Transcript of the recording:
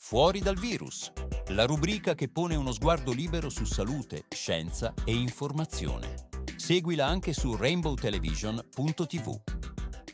Fuori dal virus, la rubrica che pone uno sguardo libero su salute, scienza e informazione. Seguila anche su rainbowtelevision.tv.